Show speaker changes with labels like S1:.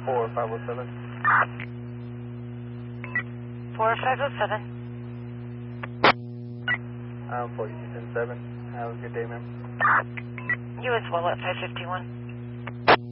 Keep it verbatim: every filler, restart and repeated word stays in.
S1: four five oh seven.
S2: four five oh seven.
S1: Um, forty-two ten seven. Have a good day, ma'am.
S2: You as well at five fifty-one.